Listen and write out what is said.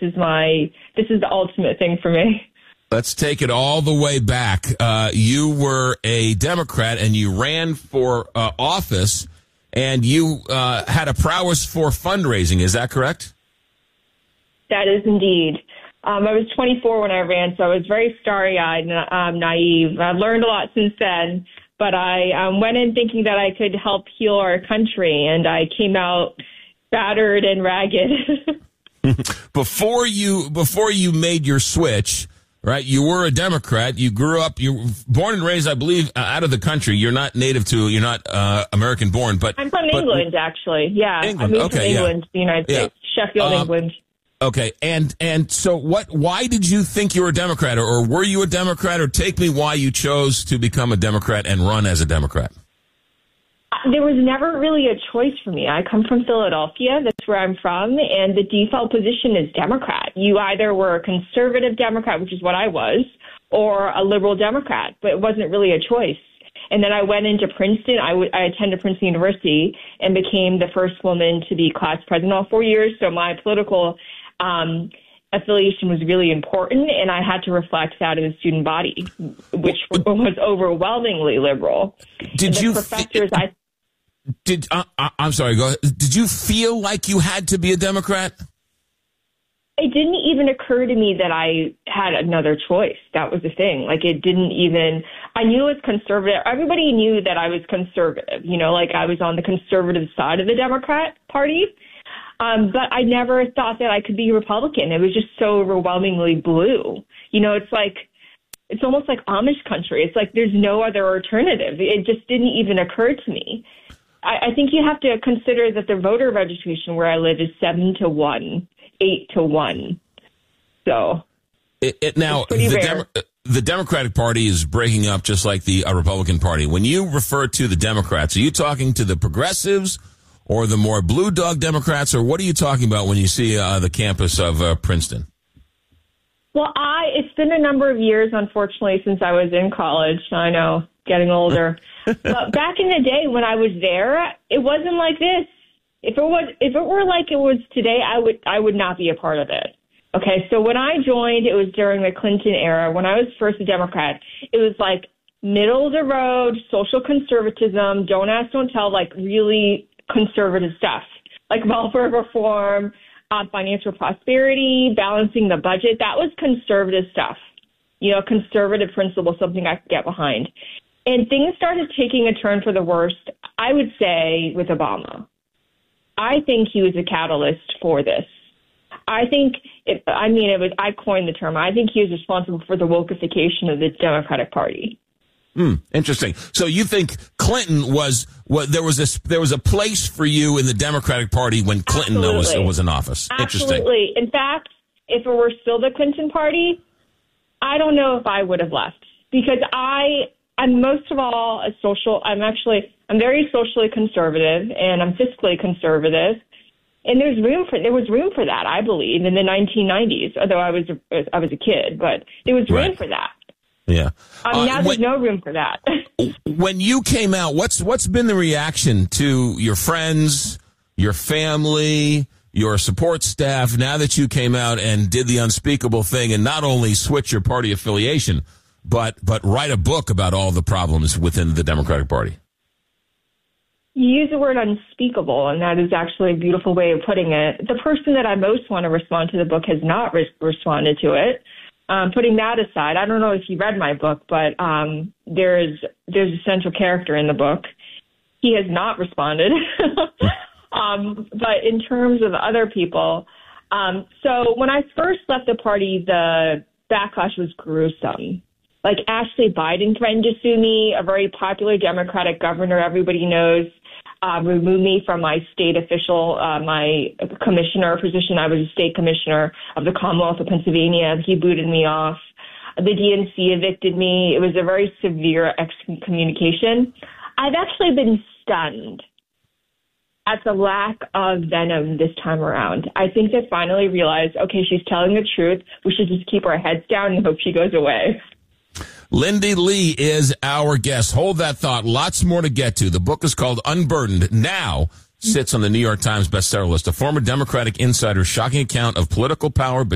is the ultimate thing for me. Let's take it all the way back. You were a Democrat and you ran for office, and you had a prowess for fundraising. Is that correct? That is indeed. I was 24 when I ran, so I was very starry-eyed and naive. I've learned a lot since then, but I went in thinking that I could help heal our country, and I came out battered and ragged. Before you made your switch, right? You were a Democrat. You grew up. You were born and raised, I believe, out of the country. You're not native to. You're not American born, but I'm from England, actually. Yeah, England. I moved from England to the United States, Sheffield, England. Okay, and so why did you think you were a Democrat, or were you a Democrat, or take me why you chose to become a Democrat and run as a Democrat? There was never really a choice for me. I come from Philadelphia. That's where I'm from, and the default position is Democrat. You either were a conservative Democrat, which is what I was, or a liberal Democrat, but it wasn't really a choice. And then I went into Princeton. I attended Princeton University and became the first woman to be class president all 4 years, so my political affiliation was really important, and I had to reflect that in the student body, which was overwhelmingly liberal. I'm sorry, go ahead. Did you feel like you had to be a Democrat? It didn't even occur to me that I had another choice. That was the thing. Like, it didn't even, I knew it was conservative. Everybody knew that I was conservative, like I was on the conservative side of the Democrat Party. But I never thought that I could be Republican. It was just so overwhelmingly blue. It's almost like Amish country. It's like there's no other alternative. It just didn't even occur to me. I think you have to consider that the voter registration where I live is 7-1, 8-1. So now the Democratic Party is breaking up just like the Republican Party. When you refer to the Democrats, are you talking to the progressives or the more blue dog Democrats, or what are you talking about when you see the campus of Princeton? Well, it's been a number of years, unfortunately, since I was in college. I know, getting older. But back in the day when I was there, it wasn't like this. If it were like it was today, I would not be a part of it. Okay, so when I joined, it was during the Clinton era. When I was first a Democrat, it was like middle of the road, social conservatism, don't ask, don't tell, like really conservative stuff, like welfare reform, financial prosperity, balancing the budget. That was conservative stuff, conservative principles, something I could get behind. And things started taking a turn for the worst, I would say, with Obama. I think he was a catalyst for this. I coined the term. I think he was responsible for the wokeification of the Democratic Party. Interesting. So you think Clinton there was a place for you in the Democratic Party when Clinton was in office? Absolutely. Interesting. In fact, if it were still the Clinton Party, I don't know if I would have left, because I'm most of all I'm very socially conservative, and I'm fiscally conservative. And there was room for that, I believe, in the 1990s, although I was a kid, but there was room for that. Yeah. Now there's no room for that. When you came out, what's been the reaction to your friends, your family, your support staff, now that you came out and did the unspeakable thing and not only switch your party affiliation, but write a book about all the problems within the Democratic Party? You use the word unspeakable, and that is actually a beautiful way of putting it. The person that I most want to respond to the book has not responded to it. Putting that aside, I don't know if you read my book, but there's a central character in the book. He has not responded. But in terms of other people, so when I first left the party, the backlash was gruesome. Like, Ashley Biden threatened to sue me, a very popular Democratic governor everybody knows, removed me from my state official, my commissioner position. I was a state commissioner of the Commonwealth of Pennsylvania. He booted me off. The DNC evicted me. It was a very severe excommunication. I've actually been stunned at the lack of venom this time around. I think they finally realized, okay, she's telling the truth. We should just keep our heads down and hope she goes away. Lindy Lee is our guest. Hold that thought. Lots more to get to. The book is called Unburdened. Now sits on the New York Times bestseller list. A former Democratic insider's shocking account of political power